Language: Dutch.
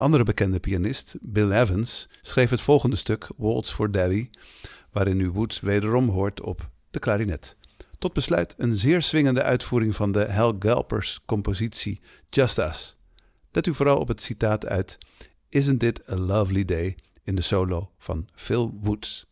Andere bekende pianist, Bill Evans, schreef het volgende stuk, Waltz for Debbie, waarin u Woods wederom hoort op de klarinet. Tot besluit een zeer swingende uitvoering van de Hal Galpers compositie Just Us. Let u vooral op het citaat uit Isn't It a Lovely Day in de solo van Phil Woods.